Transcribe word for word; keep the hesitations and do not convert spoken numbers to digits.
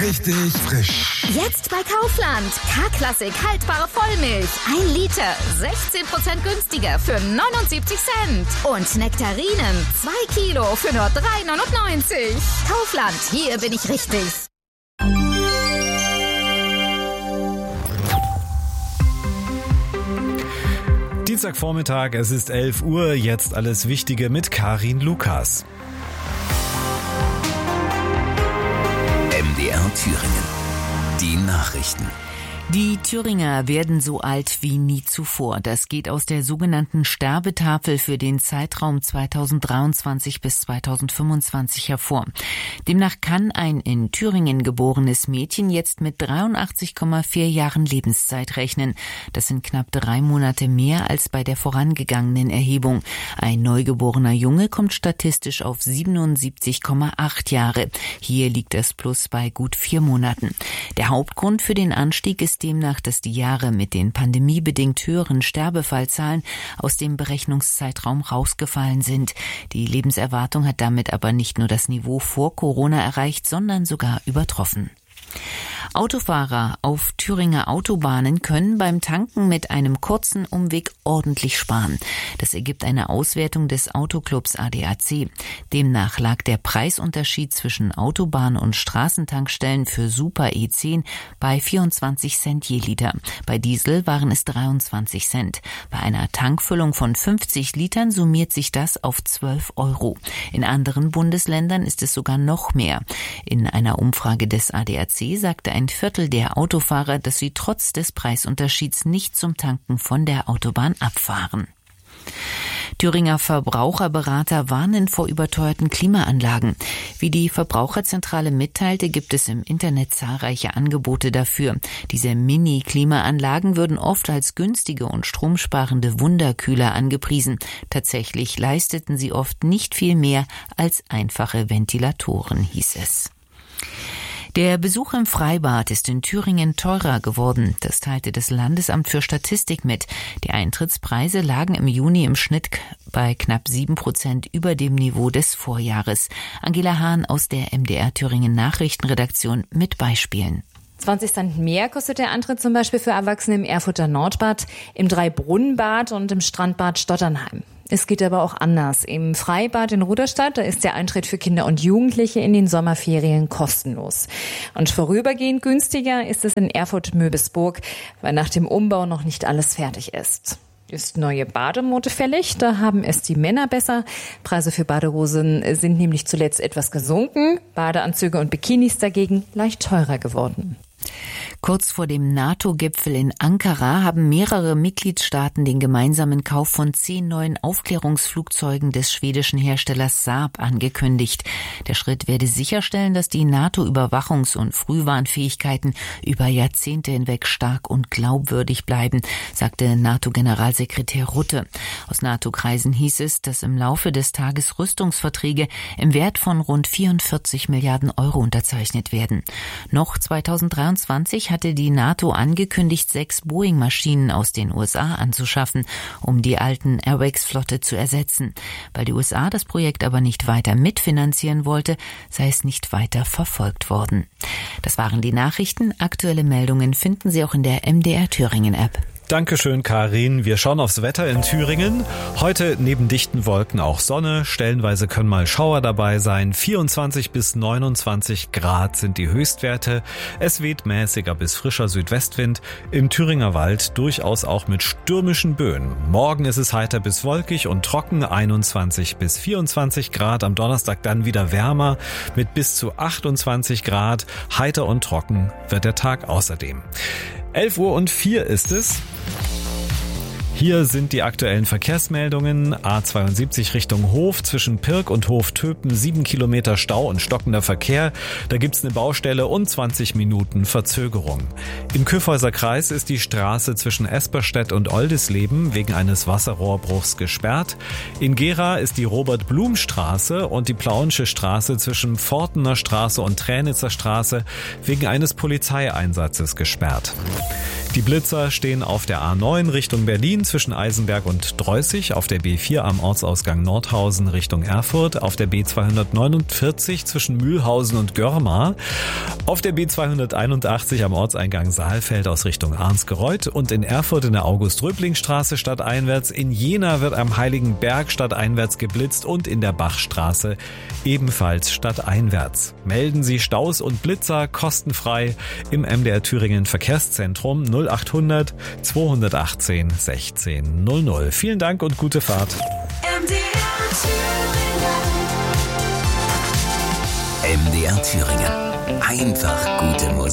richtig frisch. Jetzt bei Kaufland. K-Klassik haltbare Vollmilch. Ein Liter. sechzehn Prozent günstiger für neunundsiebzig Cent. Und Nektarinen. zwei Kilo für nur drei neunundneunzig. Kaufland. Hier bin ich richtig. Dienstagvormittag, es ist elf Uhr, jetzt alles Wichtige mit Karin Lukas. M D R Thüringen. Die Nachrichten. Die Thüringer werden so alt wie nie zuvor. Das geht aus der sogenannten Sterbetafel für den Zeitraum zweitausenddreiundzwanzig bis zweitausendfünfundzwanzig hervor. Demnach kann ein in Thüringen geborenes Mädchen jetzt mit dreiundachtzig Komma vier Jahren Lebenszeit rechnen. Das sind knapp drei Monate mehr als bei der vorangegangenen Erhebung. Ein neugeborener Junge kommt statistisch auf siebenundsiebzig Komma acht Jahre. Hier liegt das Plus bei gut vier Monaten. Der Hauptgrund für den Anstieg ist demnach, dass die Jahre mit den pandemiebedingt höheren Sterbefallzahlen aus dem Berechnungszeitraum rausgefallen sind. Die Lebenserwartung hat damit aber nicht nur das Niveau vor Corona erreicht, sondern sogar übertroffen. Autofahrer auf Thüringer Autobahnen können beim Tanken mit einem kurzen Umweg ordentlich sparen. Das ergibt eine Auswertung des Autoclubs A D A C. Demnach lag der Preisunterschied zwischen Autobahn- und Straßentankstellen für Super E zehn bei vierundzwanzig Cent je Liter. Bei Diesel waren es dreiundzwanzig Cent. Bei einer Tankfüllung von fünfzig Litern summiert sich das auf zwölf Euro. In anderen Bundesländern ist es sogar noch mehr. In einer Umfrage des A D A C sagte ein Viertel der Autofahrer, dass sie trotz des Preisunterschieds nicht zum Tanken von der Autobahn abfahren. Thüringer Verbraucherberater warnen vor überteuerten Klimaanlagen. Wie die Verbraucherzentrale mitteilte, gibt es im Internet zahlreiche Angebote dafür. Diese Mini-Klimaanlagen würden oft als günstige und stromsparende Wunderkühler angepriesen. Tatsächlich leisteten sie oft nicht viel mehr als einfache Ventilatoren, hieß es. Der Besuch im Freibad ist in Thüringen teurer geworden. Das teilte das Landesamt für Statistik mit. Die Eintrittspreise lagen im Juni im Schnitt bei knapp sieben Prozent über dem Niveau des Vorjahres. Angela Hahn aus der M D R Thüringen Nachrichtenredaktion mit Beispielen. zwanzig Cent mehr kostet der Eintritt zum Beispiel für Erwachsene im Erfurter Nordbad, im Drei-Brunnen-Bad und im Strandbad Stotternheim. Es geht aber auch anders. Im Freibad in Ruderstadt, da ist der Eintritt für Kinder und Jugendliche in den Sommerferien kostenlos. Und vorübergehend günstiger ist es in Erfurt-Möbisburg, weil nach dem Umbau noch nicht alles fertig ist. Ist neue Bademode fällig, da haben es die Männer besser. Preise für Badehosen sind nämlich zuletzt etwas gesunken, Badeanzüge und Bikinis dagegen leicht teurer geworden. Kurz vor dem NATO-Gipfel in Ankara haben mehrere Mitgliedstaaten den gemeinsamen Kauf von zehn neuen Aufklärungsflugzeugen des schwedischen Herstellers Saab angekündigt. Der Schritt werde sicherstellen, dass die NATO-Überwachungs- und Frühwarnfähigkeiten über Jahrzehnte hinweg stark und glaubwürdig bleiben, sagte NATO-Generalsekretär Rutte. Aus NATO-Kreisen hieß es, dass im Laufe des Tages Rüstungsverträge im Wert von rund vierundvierzig Milliarden Euro unterzeichnet werden. Noch zweitausenddreiundzwanzig hatte die NATO angekündigt, sechs Boeing-Maschinen aus den U S A anzuschaffen, um die alten Airwax-Flotte zu ersetzen. Weil die U S A das Projekt aber nicht weiter mitfinanzieren wollte, sei es nicht weiter verfolgt worden. Das waren die Nachrichten. Aktuelle Meldungen finden Sie auch in der M D R Thüringen-App. Dankeschön, Karin. Wir schauen aufs Wetter in Thüringen. Heute neben dichten Wolken auch Sonne. Stellenweise können mal Schauer dabei sein. vierundzwanzig bis neunundzwanzig Grad sind die Höchstwerte. Es weht mäßiger bis frischer Südwestwind. Im Thüringer Wald durchaus auch mit stürmischen Böen. Morgen ist es heiter bis wolkig und trocken. einundzwanzig bis vierundzwanzig Grad. Am Donnerstag dann wieder wärmer mit bis zu achtundzwanzig Grad. Heiter und trocken wird der Tag außerdem. elf Uhr und vier ist es. Hier sind die aktuellen Verkehrsmeldungen. A zweiundsiebzig Richtung Hof, zwischen Pirk und Hof-Töpen, sieben Kilometer Stau und stockender Verkehr. Da gibt's eine Baustelle und zwanzig Minuten Verzögerung. Im Kyffhäuser Kreis ist die Straße zwischen Esperstedt und Oldisleben wegen eines Wasserrohrbruchs gesperrt. In Gera ist die Robert-Blum-Straße und die Plauensche Straße zwischen Pfortener Straße und Tränitzer Straße wegen eines Polizeieinsatzes gesperrt. Die Blitzer stehen auf der A neun Richtung Berlin sieben zwischen Eisenberg und Dreußig, auf der B vier am Ortsausgang Nordhausen Richtung Erfurt, auf der B zweihundertneunundvierzig zwischen Mühlhausen und Görmar, auf der B zweihunderteinundachtzig am Ortseingang Saalfeld aus Richtung Arnsgereuth und in Erfurt in der August-Röbling-Straße stadteinwärts. In Jena wird am Heiligenberg stadteinwärts geblitzt und in der Bachstraße ebenfalls stadteinwärts. Melden Sie Staus und Blitzer kostenfrei im M D R Thüringen Verkehrszentrum null achthundert zweihundertachtzehn sechzehn null null. Vielen Dank und gute Fahrt. M D R Thüringen. M D R Thüringen. Einfach gute Musik.